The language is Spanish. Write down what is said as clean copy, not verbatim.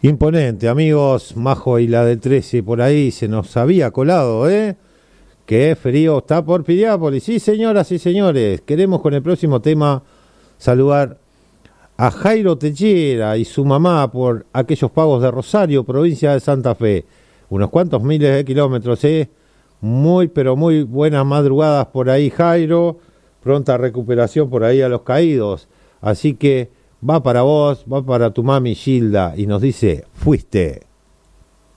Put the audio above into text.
Imponente, amigos. Majo y la del 13 por ahí se nos había colado, ¿eh? Que frío está por Piriápolis. Sí, señoras y señores. Queremos con el próximo tema saludar a Jairo Techera y su mamá por aquellos pagos de Rosario, provincia de Santa Fe. Unos cuantos miles de kilómetros, ¿eh? Muy, pero muy buenas madrugadas por ahí, Jairo. Pronta recuperación por ahí a los caídos. Así que va para vos, va para tu mami Gilda y nos dice, fuiste.